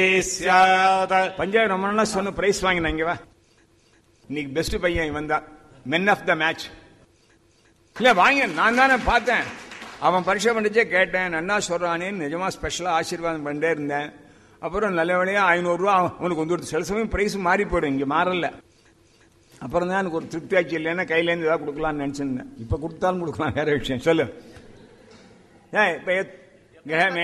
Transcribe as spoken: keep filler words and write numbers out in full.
பஞ்சாப் ரொம்ப நாளா சொன்ன பிரைஸ் வாங்கின இங்க வா. இன்னைக்கு பெஸ்ட் பையன் இவன் தான், மென் ஆஃப் த மேட்ச். இல்ல வாங்க, நான் தானே பார்த்தேன். அவன் பரிசை பண்ணிச்சே கேட்டேன், நன்னா சொல்றானே, நிஜமா ஸ்பெஷலா ஆசீர்வாதம் பண்ணிட்டே இருந்தேன். அப்புறம் நல்ல வேலையா ஐநூறு ரூபா உனக்கு வந்து சில சமயம் பிரைஸ் மாறி போயிடும், இங்க மாறல. அப்புறம் தான் எனக்கு ஒரு திருப்தி ஆச்சு. இல்லைன்னா கையிலேருந்து ஏதாவது கொடுக்கலாம்னு நினைச்சிருந்தேன். இப்ப கொடுத்தாலும் கொடுக்கலாம், வேற விஷயம். சொல்லு. ஏன் இப்ப